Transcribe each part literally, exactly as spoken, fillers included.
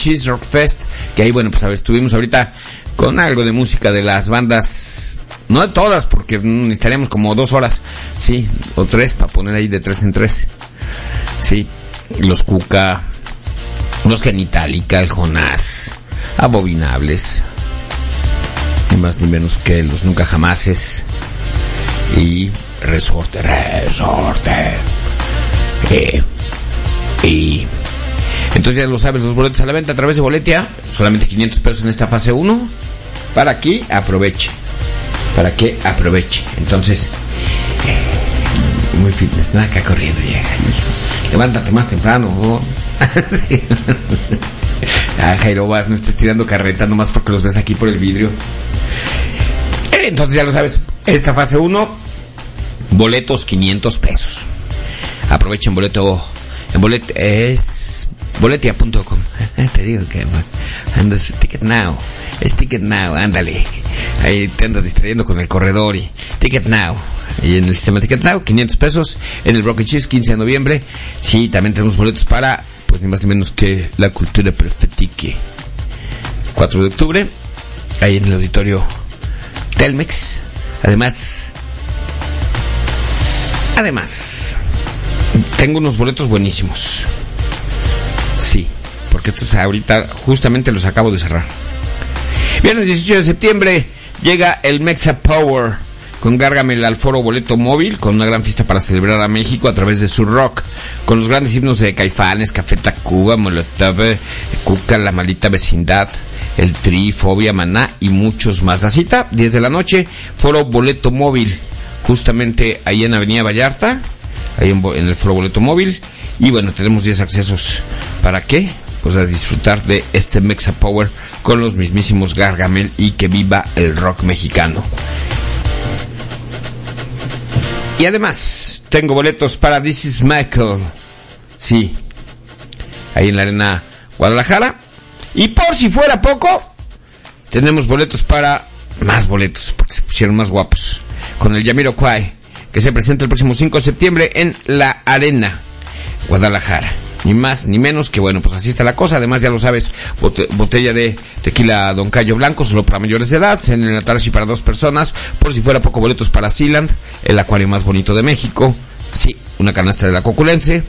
Cheese Rock Fest, que ahí, bueno, pues a ver, estuvimos ahorita con algo de música de las bandas, no de todas, porque necesitaríamos como dos horas, sí, o tres, para poner ahí de tres en tres, sí, los Cuca, los Genitalica, el Jonás, Abominables, ni más ni menos que los Nunca Jamases, y Resorte, Resorte, eh, y entonces ya lo sabes, los boletos a la venta a través de Boletia, solamente quinientos pesos en esta fase uno, para que aproveche, para que aproveche. Entonces, eh, muy fitness, nada acá corriendo, llega, hijo, levántate más temprano, ¿no? Sí. Ah, Jairo, vas, no estés tirando carreta nomás porque los ves aquí por el vidrio. Entonces ya lo sabes, esta fase uno, boletos quinientos pesos. Aprovechen boleto, en bolet, es boletia punto com. Te digo que andas Ticket Now, es Ticket Now, ándale. Ahí te andas distrayendo con el corredor y Ticket Now. Y en el sistema Ticket Now, quinientos pesos. En el Rock Cheese, quince de noviembre. Sí, también tenemos boletos para, pues ni más ni menos que La Cultura Profetique. cuatro de octubre, ahí en el auditorio Telmex. Además, además, tengo unos boletos buenísimos. Sí, porque estos ahorita justamente los acabo de cerrar. Viernes dieciocho de septiembre llega el Mexa Power con Gárgamel al Foro Boleto Móvil, con una gran fiesta para celebrar a México a través de su rock, con los grandes himnos de Caifanes, Café Tacuba, Molotov, Cuca, La Maldita Vecindad, El Tri, Fobia, Maná y muchos más. La cita, diez de la noche, Foro Boleto Móvil, justamente ahí en Avenida Vallarta, ahí en, en el Foro Boleto Móvil. Y bueno, tenemos diez accesos. ¿Para qué? Pues a disfrutar de este Mexa Power con los mismísimos Gargamel y que viva el rock mexicano. Y además, tengo boletos para This Is Michael. Sí, ahí en la Arena Guadalajara. Y por si fuera poco, tenemos boletos para más boletos, porque se pusieron más guapos, con el Jamiroquai, que se presenta el próximo cinco de septiembre en la Arena Guadalajara. Ni más ni menos que, bueno, pues así está la cosa. Además, ya lo sabes, bote, botella de tequila Don Cayo Blanco, solo para mayores de edad, en el Atarashi para dos personas. Por si fuera poco, boletos para Sealand, el acuario más bonito de México. Sí, una canasta de la Coculense.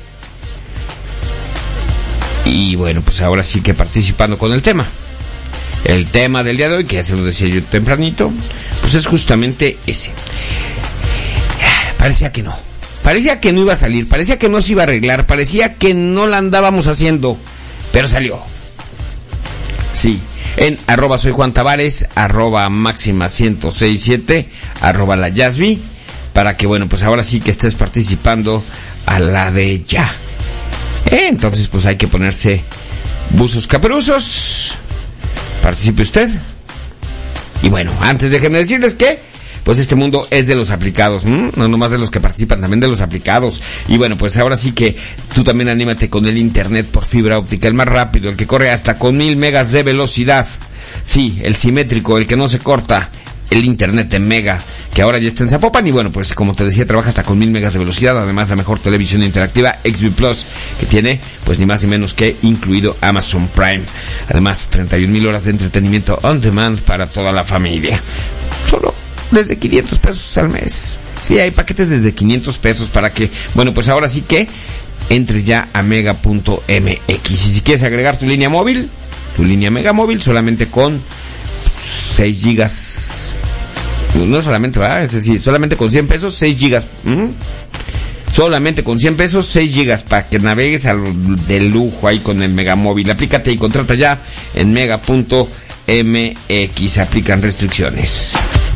Y bueno, pues ahora sí que participando con el tema. El tema del día de hoy, que ya se lo decía yo tempranito, pues es justamente ese. Parecía que no. Parecía que no iba a salir, parecía que no se iba a arreglar, parecía que no la andábamos haciendo, pero salió. Sí, en arroba soy Juan Tavares, arroba máxima ciento seis siete, arroba la Yasby, para que, bueno, pues ahora sí que estés participando a la de ya. Eh, entonces, pues hay que ponerse buzos caperuzos. Participe usted. Y bueno, antes déjenme decirles que pues este mundo es de los aplicados, ¿m? No nomás de los que participan, también de los aplicados. Y bueno, pues ahora sí que tú también anímate con el internet por fibra óptica, el más rápido, el que corre hasta con mil megas de velocidad. Sí, el simétrico, el que no se corta, el internet de Mega, que ahora ya está en Zapopan. Y bueno, pues como te decía, trabaja hasta con mil megas de velocidad, además la mejor televisión interactiva X V Plus, que tiene pues ni más ni menos que incluido Amazon Prime. Además, treinta y un mil horas de entretenimiento on demand para toda la familia. Solo desde quinientos pesos al mes. Sí, hay paquetes desde quinientos pesos para que, bueno, pues ahora sí que entres ya a mega punto m x. Y si quieres agregar tu línea móvil, tu línea Mega Móvil, solamente con seis gigas. No solamente, ¿verdad? Es decir, solamente con cien pesos, seis gigas. ¿Mm? Solamente con cien pesos, seis gigas para que navegues al de lujo ahí con el Mega Móvil. Aplícate y contrata ya en mega punto m x. Aplican restricciones.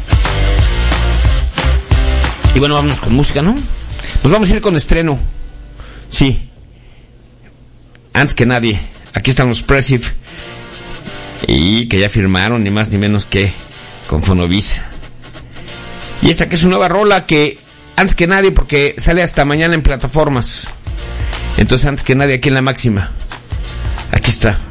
Y bueno, vámonos con música, ¿no? Nos vamos a ir con estreno. Sí. Antes que nadie, aquí están los Pressive. Y que ya firmaron, ni más ni menos que con Fonovisa. Y esta que es una nueva rola que, antes que nadie, porque sale hasta mañana en plataformas. Entonces, antes que nadie, aquí en La Máxima. Aquí está.